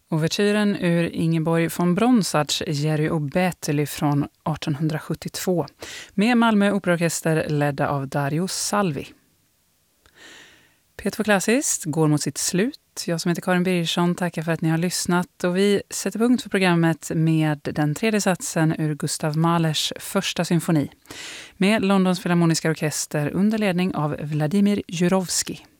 Ouvertyren ur Ingeborg von Bronsarts Jerry och Betely från 1872 med Malmö Operaorkester ledda av Dario Salvi. P2 Klassiskt går mot sitt slut. Jag som heter Karin Birgersson tackar för att ni har lyssnat och vi sätter punkt för programmet med den tredje satsen ur Gustav Mahlers första symfoni med Londons Filharmoniska orkester under ledning av Vladimir Jurovsky.